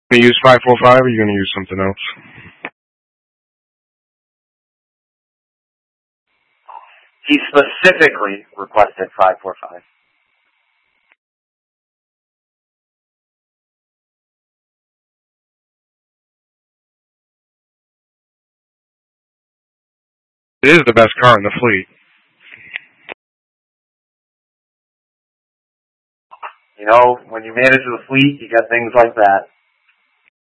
Going to use 545 or are you going to use something else? He specifically requested 545. It is the best car in the fleet. You know, when you manage the fleet, you got things like that.